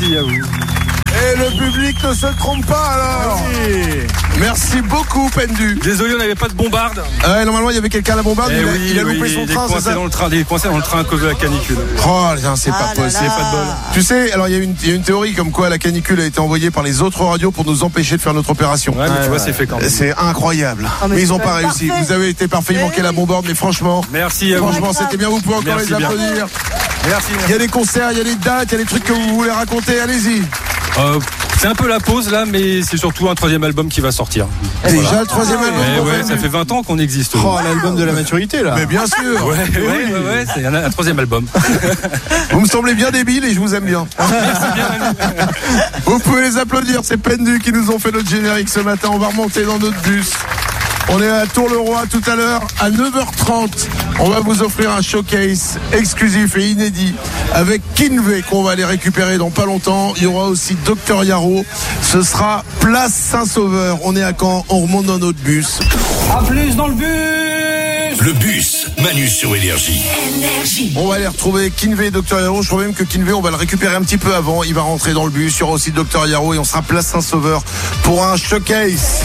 Merci à vous. Et le public ne se trompe pas alors. Merci beaucoup Pendu. Désolé, on n'avait pas de bombarde. Normalement il y avait quelqu'un à la bombarde, il a loupé son train, c'est ça? Il est coincé dans le train à cause de la canicule. Oh c'est pas possible. C'est pas de bol. Tu sais, alors il y a une théorie comme quoi la canicule a été envoyée par les autres radios pour nous empêcher de faire notre opération. Ouais, mais tu vois, c'est fait quand même. C'est incroyable. Mais ils ont pas réussi. Vous avez été parfait, il manquait la bombarde, mais franchement. Merci à vous. Franchement, c'était bien, vous pouvez encore les applaudir. Merci. Il y a des concerts, il y a des dates, il y a des trucs que vous voulez raconter, allez-y. C'est un peu la pause là, mais c'est surtout un 3e album qui va sortir. Déjà le 3e album. Ouais, ça fait 20 ans qu'on existe. L'album de la maturité là. Mais bien sûr. Ouais, c'est un 3e album. Vous me semblez bien débile et je vous aime bien. Merci bien. Vous pouvez les applaudir, c'est Pendu qui nous ont fait notre générique ce matin. On va remonter dans notre bus. On est à Tour-le-Roi tout à l'heure à 9h30. On va vous offrir un showcase exclusif et inédit avec Kinvey qu'on va aller récupérer dans pas longtemps. Il y aura aussi Dr Yaro. Ce sera place Saint-Sauveur. On est à Caen, on remonte dans notre bus. À plus dans le bus. Le bus, Manu sur Énergie. On va aller retrouver Kinvey et Dr Yaro. Je crois même que Kinvey, on va le récupérer un petit peu avant. Il va rentrer dans le bus. Il y aura aussi Dr Yaro et on sera place Saint-Sauveur pour un showcase.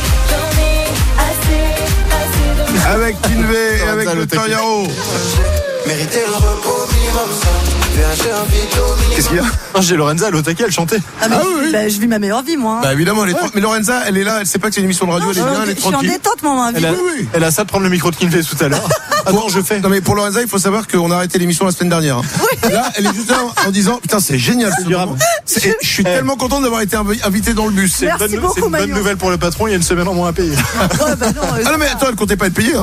Avec Kinvey et avec Dr Yaro. Qu'est-ce qu'il y a? J'ai Lorenza, elle est au taquet, elle chantait. Oui. Je vis ma meilleure vie, moi. Bah évidemment, mais Lorenza, elle est là, elle sait pas que c'est une émission de radio, elle est bien, elle est tranquille. Je suis en détente, maman. Elle a ça de prendre le micro de Kinvey tout à l'heure. Attends, je fais. Non mais pour Lorenza, il faut savoir qu'on a arrêté l'émission la semaine dernière. Là, elle est juste là en disant, putain, c'est génial. Je suis tellement content d'avoir été invité dans le bus. C'est une bonne nouvelle pour le patron, il y a une semaine en moins à payer. Non mais attends, elle comptait pas être payée.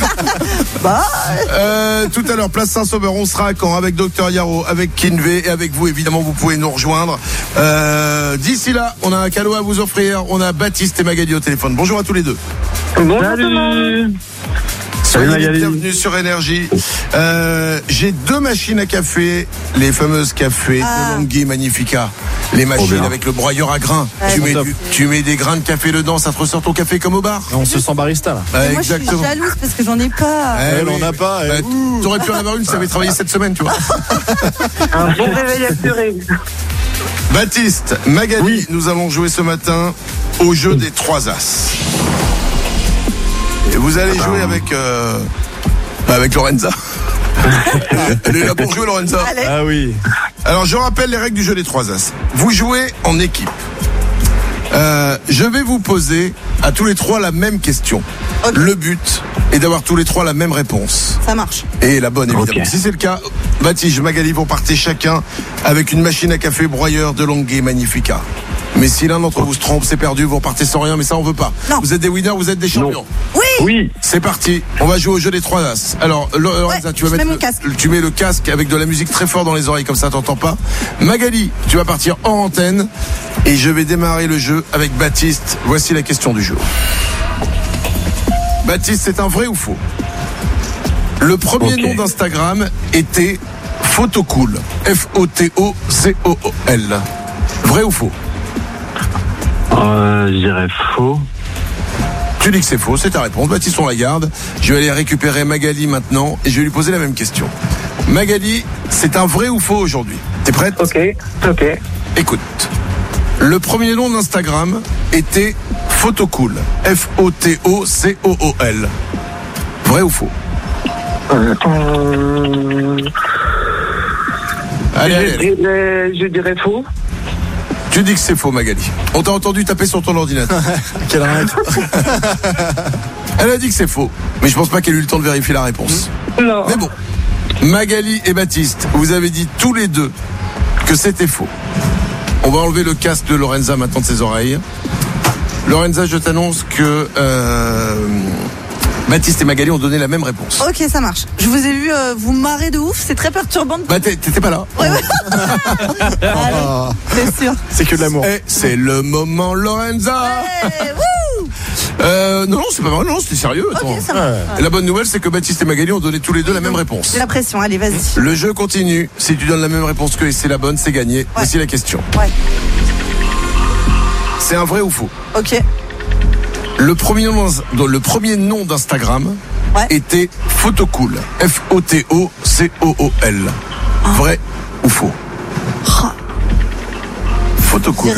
Tout à l'heure, place Saint-Sauveur, on sera à Caen avec Dr Yaro, avec Kinvey et avec vous, évidemment, vous pouvez nous rejoindre. D'ici là, on a un cadeau à vous offrir. On a Baptiste et Magali au téléphone. Bonjour à tous les deux. Salut. Soyez les bienvenus sur Énergie. J'ai 2 machines à café, les fameuses cafés de Longhi Magnifica. Les machines avec le broyeur à grains. Tu mets des grains de café dedans, ça te ressort ton café comme au bar. On se sent barista là. Moi, je suis jalouse parce que j'en ai pas. Elle en a pas. T'aurais pu en avoir une si t'avais travaillé cette semaine, tu vois. Un bon réveil assuré. Baptiste, Magali, nous allons jouer ce matin au jeu des 3 As. Et vous allez jouer avec Lorenza. Elle est là pour jouer, Lorenza. Ah oui. Alors je rappelle les règles du jeu des 3 As. Vous jouez en équipe. Je vais vous poser à tous les 3 la même question. Okay. Le but est d'avoir tous les 3 la même réponse. Ça marche. Et la bonne, évidemment. Okay. Si c'est le cas, Baptiste, Magali vont partir chacun avec une machine à café broyeur de Longhi Magnifica. Mais si l'un d'entre vous se trompe, c'est perdu, vous repartez sans rien, mais ça on veut pas. Non. Vous êtes des winners, vous êtes des champions. Non. Oui. C'est parti, on va jouer au jeu des 3 As. Alors Lorenza, tu mets le casque avec de la musique très fort dans les oreilles, comme ça t'entends pas. Magali, tu vas partir hors antenne et je vais démarrer le jeu avec Baptiste. Voici la question du jour. Baptiste, c'est un vrai ou faux? Le premier nom d'Instagram était Photocool. F-O-T-O-C-O-O-L. Vrai ou faux? Je dirais faux. Tu dis que c'est faux, c'est ta réponse. Baptiste, on la garde. Je vais aller récupérer Magali maintenant et je vais lui poser la même question. Magali, c'est un vrai ou faux aujourd'hui? T'es prête? Ok. Écoute. Le premier nom d'Instagram était Photocool. F-O-T-O-C-O-O-L. Vrai ou faux? Allez. Je dirais faux. Tu dis que c'est faux, Magali. On t'a entendu taper sur ton ordinateur. Quelle arnaque. Elle a dit que c'est faux, mais je pense pas qu'elle ait eu le temps de vérifier la réponse. Non. Mais bon, Magali et Baptiste, vous avez dit tous les deux que c'était faux. On va enlever le casque de Lorenza maintenant de ses oreilles. Lorenza, je t'annonce que Baptiste et Magali ont donné la même réponse. Ok, ça marche. Je vous ai vu vous marrer de ouf, c'est très perturbant. Bah t'étais pas là. Ouais. Allez, c'est sûr. C'est que de l'amour. Et c'est le moment, Lorenza. Non, c'est pas vrai, non, c'était sérieux. Attends. Okay, ça marche. Et la bonne nouvelle, c'est que Baptiste et Magali ont donné tous les deux la même réponse. J'ai la pression, allez, vas-y. Le jeu continue. Si tu donnes la même réponse que et c'est la bonne, c'est gagné. Voici la question. Ouais. C'est un vrai ou faux? Ok. Le premier nom d'Instagram était Photocool. F-O-T-O-C-O-O-L. Vrai ou faux? plutôt cool.